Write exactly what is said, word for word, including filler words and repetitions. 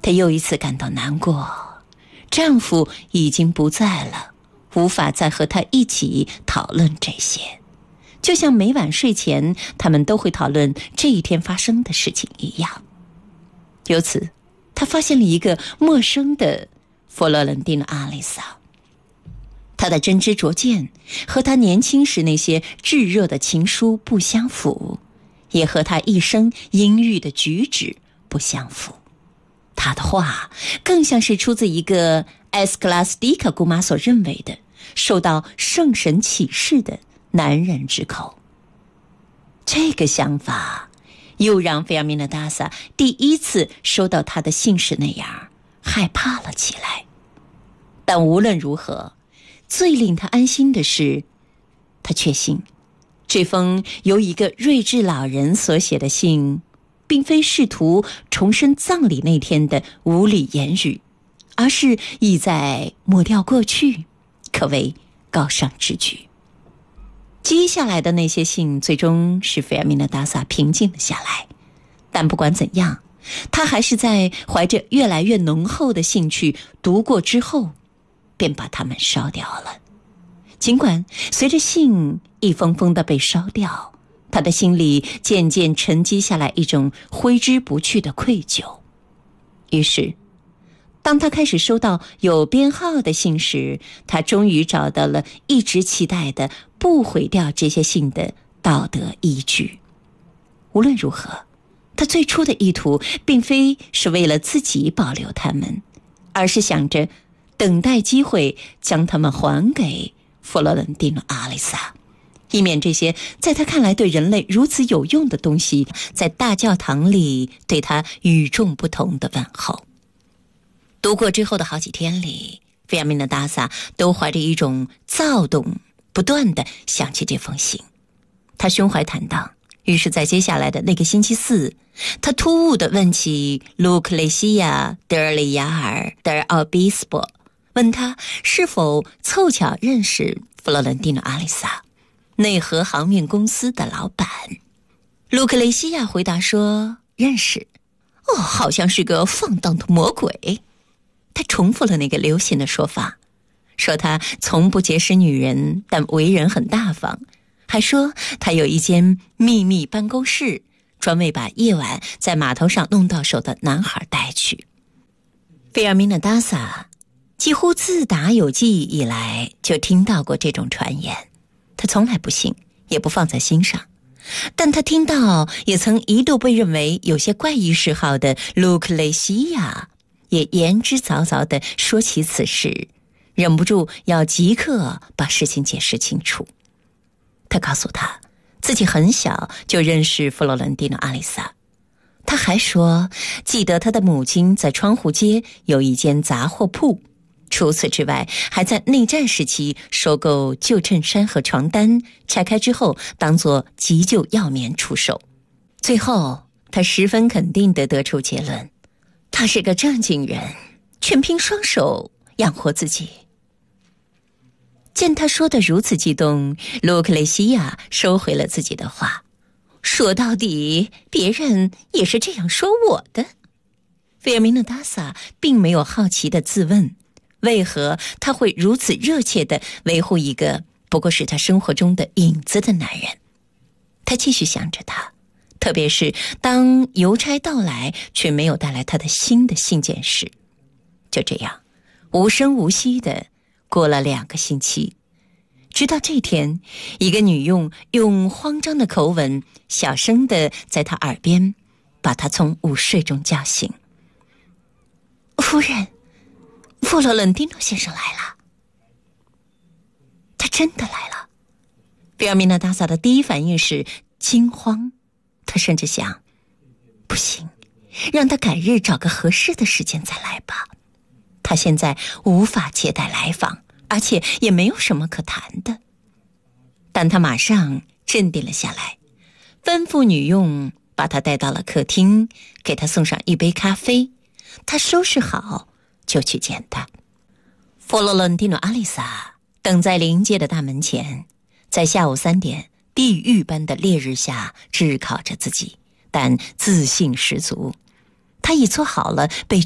她又一次感到难过，丈夫已经不在了，无法再和她一起讨论这些，就像每晚睡前他们都会讨论这一天发生的事情一样。由此她发现了一个陌生的佛罗伦蒂诺·阿丽莎，她的真知灼见和她年轻时那些炙热的情书不相符，也和她一生阴郁的举止不相符。她的话更像是出自一个埃斯克拉斯蒂卡姑妈所认为的受到圣神启示的男人之口。这个想法又让菲亚米娜达萨第一次收到她的信时那样害怕了起来。但无论如何，最令她安心的是，她确信这封由一个睿智老人所写的信并非试图重申葬礼那天的无理言语，而是意在抹掉过去，可谓高尚之举。接下来的那些信最终使菲亚米娜达萨平静了下来，但不管怎样，她还是在怀着越来越浓厚的兴趣读过之后，便把它们烧掉了。尽管随着信一封封的被烧掉，他的心里渐渐沉积下来一种挥之不去的愧疚。于是当他开始收到有编号的信时，他终于找到了一直期待的不毁掉这些信的道德依据。无论如何，他最初的意图并非是为了自己保留它们，而是想着等待机会将它们还给佛罗伦蒂诺·阿丽莎，以免这些在他看来对人类如此有用的东西在大教堂里对他与众不同的问候。读过之后的好几天里，菲亚米娜达萨都怀着一种躁动不断地想起这封信。他胸怀坦荡，于是在接下来的那个星期四，他突兀地问起卢克雷西亚·德尔里亚尔·德尔奥比斯波，问他是否凑巧认识佛罗伦蒂诺·阿丽莎，内河航运公司的老板。卢克雷西亚回答说认识。哦，好像是个放荡的魔鬼。他重复了那个流行的说法，说他从不结识女人，但为人很大方，还说他有一间秘密办公室，专为把夜晚在码头上弄到手的男孩带去。菲尔米娜达萨几乎自打有记忆以来就听到过这种传言，他从来不信，也不放在心上。但他听到也曾一度被认为有些怪异嗜好的卢克雷西亚也言之凿凿地说起此事，忍不住要即刻把事情解释清楚。他告诉他自己很小就认识佛罗伦蒂诺·阿丽莎，他还说记得他的母亲在窗户街有一间杂货铺，除此之外还在内战时期收购旧衬衫和床单，拆开之后当作急救药棉出售。最后他十分肯定地得出结论，他是个正经人，全凭双手养活自己。见他说得如此激动，卢克雷西亚收回了自己的话，说到底别人也是这样说我的。菲尔米娜达萨并没有好奇地自问，为何他会如此热切地维护一个不过是他生活中的影子的男人。他继续想着他，特别是当邮差到来却没有带来他的新的信件时。就这样无声无息地过了两个星期，直到这天，一个女佣用慌张的口吻小声地在他耳边把他从午睡中叫醒。夫人，佛罗伦蒂诺先生来了。他真的来了。菲尔米娜达萨的第一反应是惊慌，他甚至想，不行，让他改日找个合适的时间再来吧。他现在无法接待来访，而且也没有什么可谈的。但他马上镇定了下来，吩咐女佣把他带到了客厅，给他送上一杯咖啡。他收拾好就去见他。佛罗伦蒂诺·阿丽莎等在临街的大门前，在下午三点地狱般的烈日下炙烤着自己，但自信十足。他已做好了被